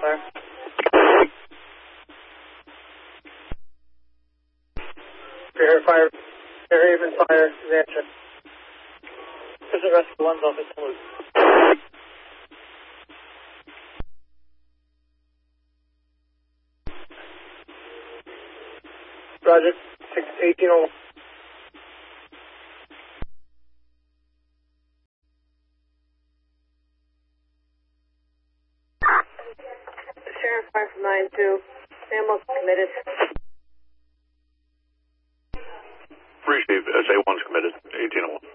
fire. Fair fire. Fair even fire. The answer. There's the rest of the ones off its loose. Roger. 1801. Sheriff 592. Sam committed. Receive. SA1's committed. 1801.